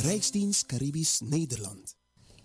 Rijksdienst Caribisch Nederland.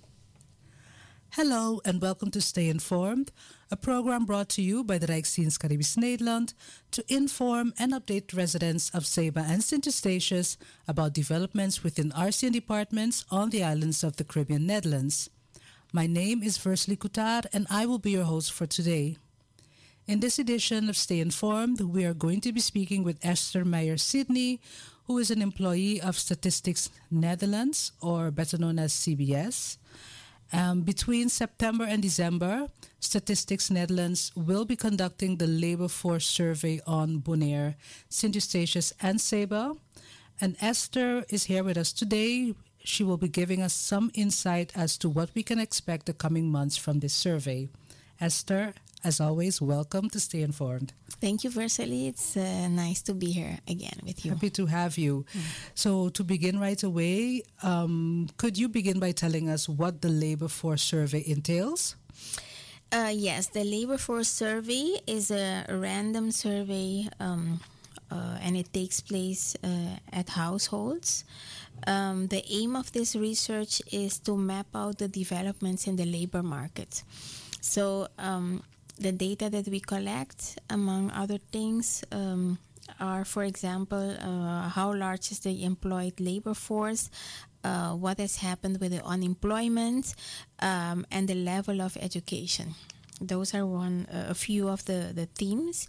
Hello and welcome to Stay Informed, a program brought to you by the Rijksdienst Caribisch Nederland to inform and update residents of Ceiba and Sint Eustatius about developments within RCN departments on the islands of the Caribbean Netherlands. My name is Versely Coutar and I will be your host for today. In this edition of Stay Informed, we are going to be speaking with Esther Meijer-Sydney, who is an employee of Statistics Netherlands, or better known as CBS. Between September and December, Statistics Netherlands will be conducting the labor force survey on Bonaire, Sint Eustatius and Ceiba. And Esther is here with us today. She will be giving us some insight as to what we can expect the coming months from this survey. Esther, as always, welcome to Stay Informed. Thank you, Versely. It's nice to be here again with you. Happy to have you. So to begin right away, could you begin by telling us what the labor force survey entails? Yes, the labor force survey is a random survey and it takes place at households. The aim of this research is to map out the developments in the labor market. So the data that we collect, among other things, are, for example, how large is the employed labor force, what has happened with the unemployment, and the level of education. Those are a few of the themes.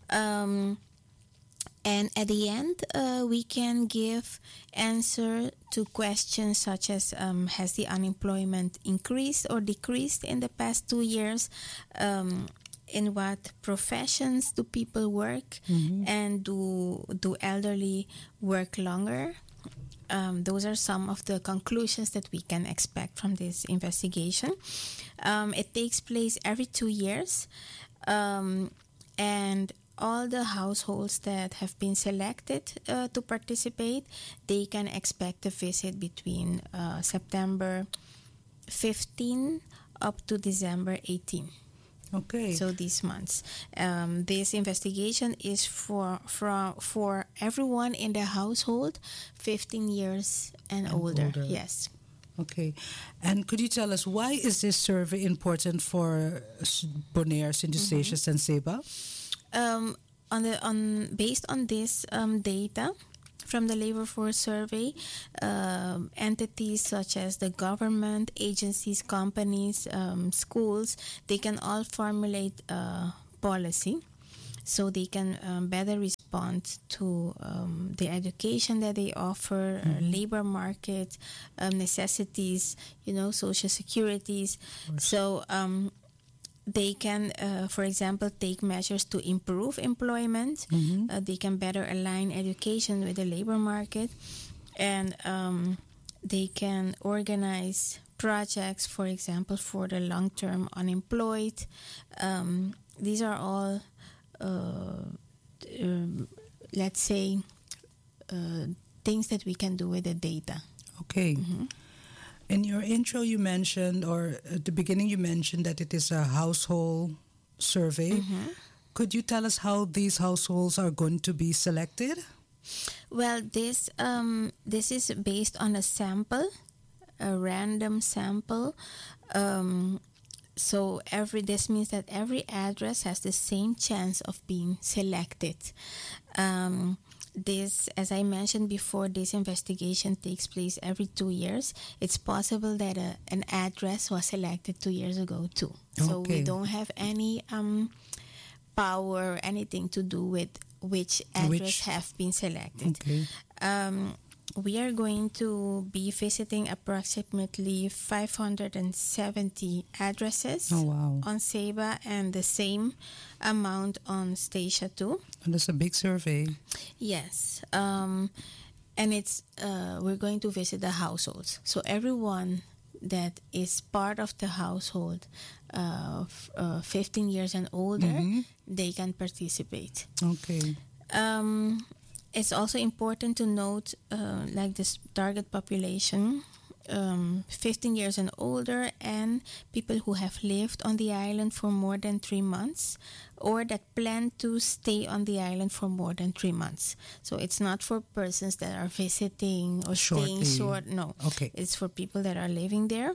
And at the end, we can give answer to questions such as has the unemployment increased or decreased in the past 2 years? In what professions do people work? And do elderly work longer? Those are some of the conclusions that we can expect from this investigation. It takes place every 2 years. And all the households that have been selected to participate, they can expect a visit between September 15 up to December 18. Okay. So these months. This investigation is for everyone in the household 15 years and older. Yes. Okay. And could you tell us, why is this survey important for Bonaire, Sint Eustatius and Ceiba? Based on this data from the labor force survey, entities such as the government, agencies, companies, schools, they can all formulate policy so they can better respond to the education that they offer, labor market, necessities, social securities. So they can, for example, take measures to improve employment. They can better align education with the labor market. And they can organize projects, for example, for the long-term unemployed. These are all, let's say, things that we can do with the data. Okay. In your intro, you mentioned, or at the beginning, you mentioned that it is a household survey. Could you tell us how these households are going to be selected? Well, this is based on a sample, a random sample. So this means that every address has the same chance of being selected. This, as I mentioned before, this investigation takes place every 2 years. It's possible that an address was selected 2 years ago too. So we don't have any power or anything to do with which address have been selected. Okay. We are going to be visiting approximately 570 addresses on Ceiba and the same amount on Statia too. And that's a big survey. Yes. And it's we're going to visit the households. So everyone that is part of the household 15 years and older, they can participate. Okay. It's also important to note, like this target population, 15 years and older, and people who have lived on the island for more than 3 months, or that plan to stay on the island for more than 3 months. So it's not for persons that are visiting or staying short. No. Okay. It's for people that are living there.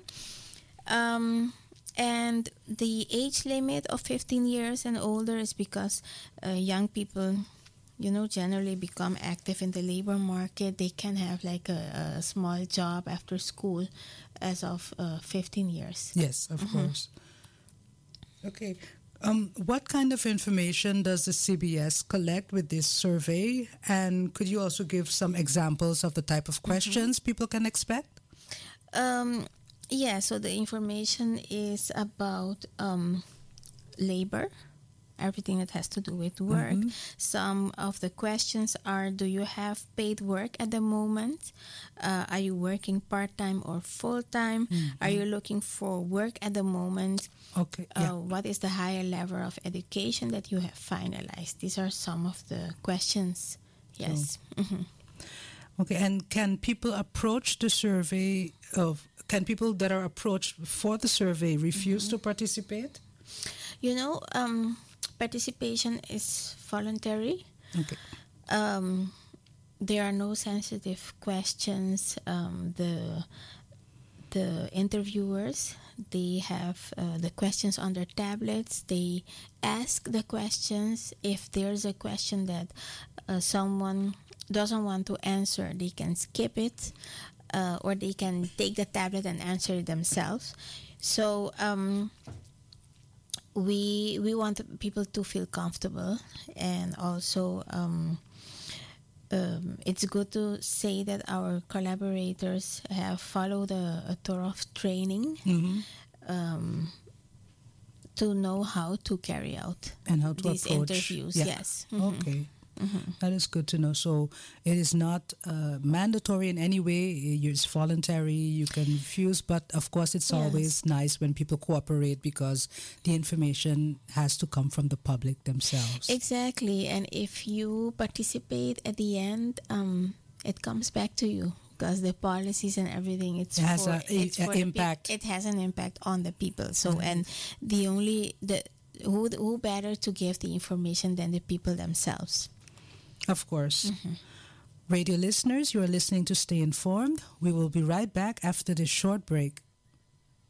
And the age limit of 15 years and older is because young people, generally become active in the labor market. They can have like a small job after school as of 15 years. Yes, of course. Okay. What kind of information does the CBS collect with this survey? And could you also give some examples of the type of questions people can expect? Yeah, so the information is about labor, everything that has to do with work. Some of the questions are, do you have paid work at the moment? Are you working part-time or full-time? Are you looking for work at the moment? Okay. What is the higher level of education that you have finalized? These are some of the questions. Yes. Okay, and can people approach the survey can people that are approached for the survey refuse to participate? Participation is voluntary. Okay. There are no sensitive questions. The interviewers, they have the questions on their tablets. They ask the questions. If there's a question that someone doesn't want to answer, they can skip it, or they can take the tablet and answer it themselves. So we want people to feel comfortable, and also it's good to say that our collaborators have followed a thorough training to know how to carry out and how to these approach interviews. Yeah. Yes. Okay. That is good to know. So it is not mandatory in any way. It's voluntary. You can refuse, but of course it's always nice when people cooperate, because the information has to come from the public themselves. Exactly. And if you participate at the end, it comes back to you, because the policies and everything, it has an impact. It has an impact on the people. So and who better to give the information than the people themselves? Of course. Radio listeners, you are listening to Stay Informed. We will be right back after this short break.